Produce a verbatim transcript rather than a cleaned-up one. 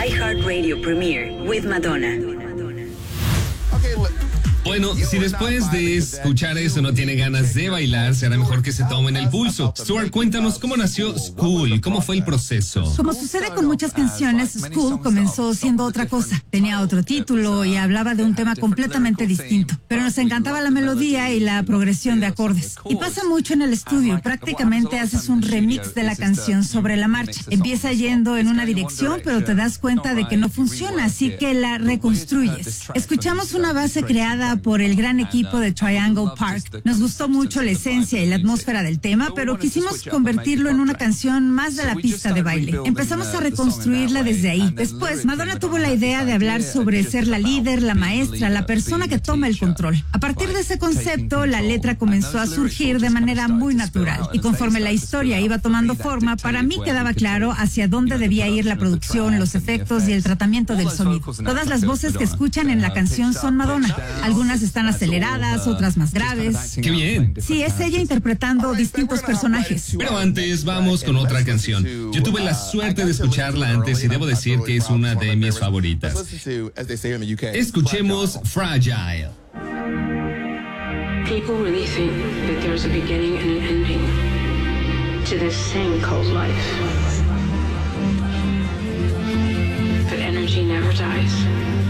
iHeartRadio premiere with Madonna. Bueno, si después de escuchar eso no tiene ganas de bailar, será mejor que se tomen el pulso. Stuart, cuéntanos cómo nació School, cómo fue el proceso. Como sucede con muchas canciones, School comenzó siendo otra cosa. Tenía otro título y hablaba de un tema completamente distinto. Pero nos encantaba la melodía y la progresión de acordes. Y pasa mucho en el estudio. Prácticamente haces un remix de la canción sobre la marcha. Empieza yendo en una dirección, pero te das cuenta de que no funciona, así que la reconstruyes. Escuchamos una base creada por el gran equipo de Triangle Park. Nos gustó mucho la esencia y la atmósfera del tema, pero quisimos convertirlo en una canción más de la pista de baile. Empezamos a reconstruirla desde ahí. Después, Madonna tuvo la idea de hablar sobre ser la líder, la maestra, la persona que toma el control. A partir de ese concepto, la letra comenzó a surgir de manera muy natural. Y conforme la historia iba tomando forma, para mí quedaba claro hacia dónde debía ir la producción, los efectos y el tratamiento del sonido. Todas las voces que escuchan en la canción son Madonna. Algunas están aceleradas, otras más graves. ¡Qué bien! Sí, es ella interpretando distintos personajes. Pero antes vamos con otra canción. Yo tuve la suerte de escucharla antes y debo decir que es una de mis favoritas. Escuchemos Fragile. People really think that there's a beginning and an ending to this thing called life. But energy never dies.